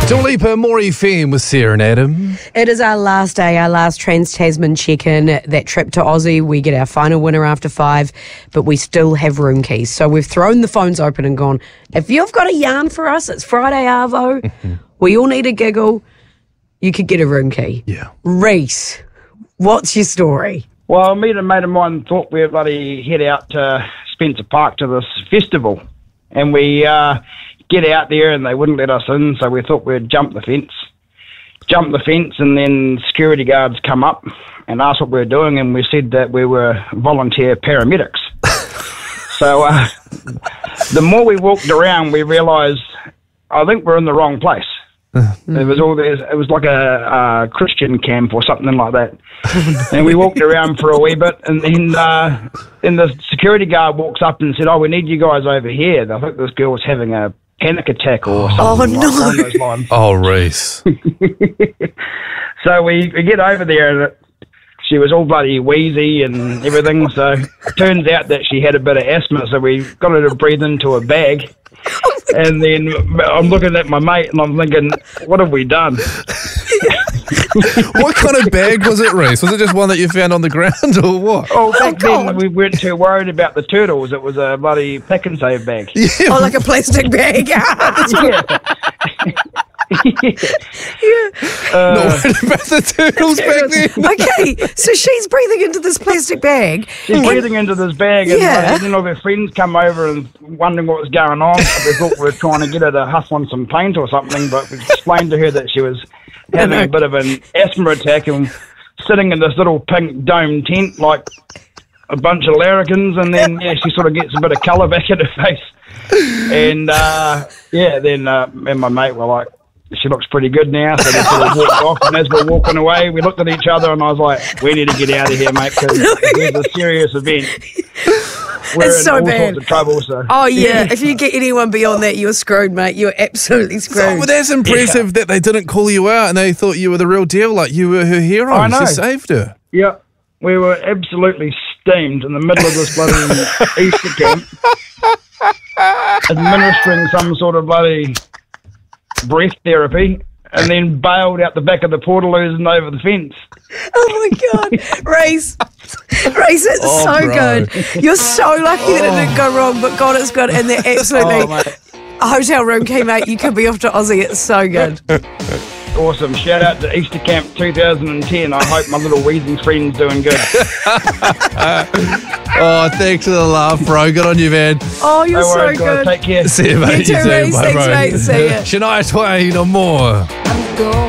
Dua Lipa, Maury Femme with Sarah and Adam. It is our last day, our last Trans-Tasman check-in. That trip to Aussie, we get our final winner after 5, but we still have room keys. So we've thrown the phones open and gone, if you've got a yarn for us, it's Friday Arvo, we all need a giggle, you could get a room key. Yeah. Reese, what's your story? Well, me and a mate of mine thought we'd bloody head out to Spencer Park to this festival. And we get out there and they wouldn't let us in, so we thought we'd jump the fence. And then security guards come up and asked what we were doing, and we said that we were volunteer paramedics. So the more we walked around, we realised, I think we're in the wrong place. It was like a Christian camp or something like that. And we walked around for a wee bit, and then the security guard walks up and said, we need you guys over here. I think this girl was having a panic attack or something along those lines. Oh, Reese. So we get over there, and she was all bloody wheezy and everything. So it turns out that she had a bit of asthma, so we got her to breathe into a bag. And then I'm looking at my mate and I'm thinking, what have we done? What kind of bag was it, Reese? Was it just one that you found on the ground or what? Oh, back then we weren't too worried about the turtles. It was a bloody pack and save bag. Yeah. Oh, like a plastic bag. Not worried about the turtles back then. Okay, so she's breathing into this plastic bag. She's breathing into this bag, and then all her friends come over and wondering what was going on. They thought we were trying to get her to huff on some paint or something, but we explained to her that she was having a bit of an asthma attack and sitting in this little pink dome tent like a bunch of larrikins, and then she sort of gets a bit of colour back in her face. And then me and my mate were like, she looks pretty good now, so they sort of walked off, and as we're walking away, we looked at each other, and I was like, we need to get out of here, mate, because it's a serious event. We're in all sorts of trouble, so. Oh, yeah, if you get anyone beyond that, you're screwed, mate. You're absolutely screwed. Well, that's impressive that they didn't call you out and they thought you were the real deal, like you were her hero. I know. You saved her. Yeah, we were absolutely steamed in the middle of this bloody Easter camp, administering some sort of bloody breath therapy, and then bailed out the back of the portaloos and over the fence. Oh my God, Reese, it's so good. You're so lucky that it didn't go wrong, but God, it's good, and they're absolutely a hotel room key, mate. You could be off to Aussie. It's so good. Awesome. Shout out to Easter Camp 2010. I hope my little wheezing friend's doing good. Oh, thanks for the laugh, bro. Good on you, man. Oh, you're no worries, so good. Guys. Take care. See you, mate. You too, Reese. Bye, Thanks, bro. mate. See ya. Shania Twain or more.